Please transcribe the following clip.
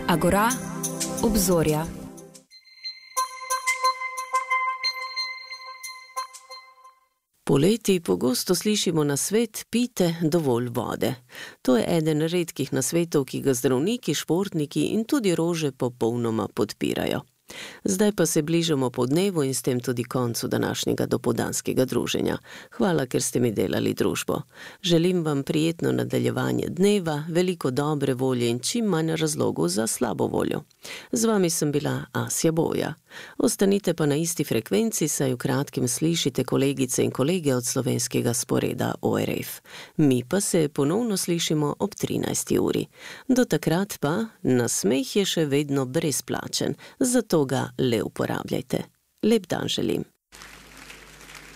Agora, obzorja. Poleti pogosto slišimo nasvet: pijte dovolj vode. To je eden redkih nasvetov, ki ga zdravniki, športniki in tudi rože popolnoma podpirajo. Zdaj pa se bližamo podnevu in s tem tudi koncu današnjega dopoldanskega druženja. Hvala, ker ste mi delali družbo. Želim vam prijetno nadaljevanje dneva, veliko dobre volje in čim manj razlogov za slabo voljo. Z vami sem bila Asja Boja. Ostanite pa na isti frekvenci, saj v kratkem slišite kolegice in kolege od slovenskega sporeda ORF. Mi pa se ponovno slišimo ob 13. uri. Do takrat pa nasmeh je še vedno brezplačen, zato ga le uporabljajte. Lep dan želim.